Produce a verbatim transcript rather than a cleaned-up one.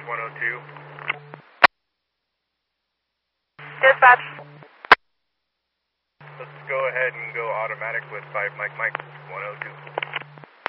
one oh two. Dispatch. Let's go ahead and go automatic with five Mike Mike one oh two.